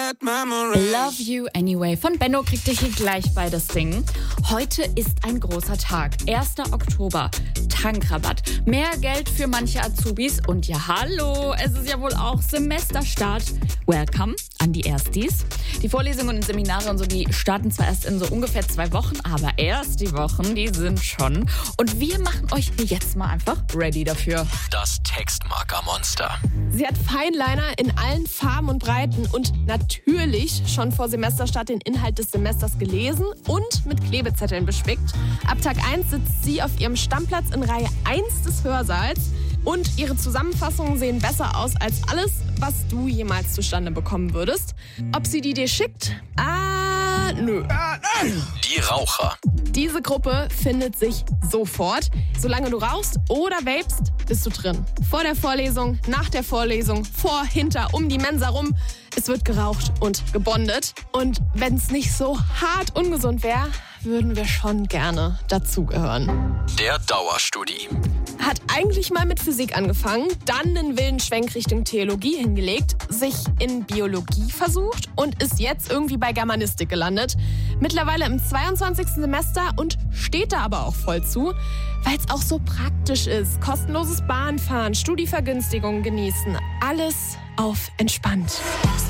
bad memories. Love You Anyway von Benno kriegt ihr hier gleich bei das Ding. Heute ist ein großer Tag. 1. Oktober. Tankrabatt. Mehr Geld für manche Azubis. Und ja, hallo, es ist ja wohl auch Semesterstart. Welcome an die Erstis. Die Vorlesungen und Seminare und so, die starten zwar erst in so ungefähr 2 Wochen, aber erst die Wochen, die sind schon. Und wir machen euch jetzt mal einfach ready dafür. Das Textmarker-Monster. Sie hat Fineliner in allen Farben und Breiten und natürlich schon vor Semesterstart den Inhalt des Semesters gelesen und mit Klebezetteln bespickt. Ab Tag 1 sitzt sie auf ihrem Stammplatz in Reihe 1 des Hörsaals und ihre Zusammenfassungen sehen besser aus als alles, was du jemals zustande bekommen würdest. Ob sie die dir schickt? Nö. Die Raucher. Diese Gruppe findet sich sofort. Solange du rauchst oder vapest, bist du drin. Vor der Vorlesung, nach der Vorlesung, vor, hinter, um die Mensa rum. Es wird geraucht und gebondet. Und wenn es nicht so hart ungesund wäre, würden wir schon gerne dazugehören. Der Dauerstudie. Hat eigentlich mal mit Physik angefangen, dann einen wilden Schwenk Richtung Theologie hingelegt, sich in Biologie versucht und ist jetzt irgendwie bei Germanistik gelandet. Mittlerweile im 22. Semester und steht da aber auch voll zu, weil es auch so praktisch ist. Kostenloses Bahnfahren, Studievergünstigungen genießen, alles auf entspannt.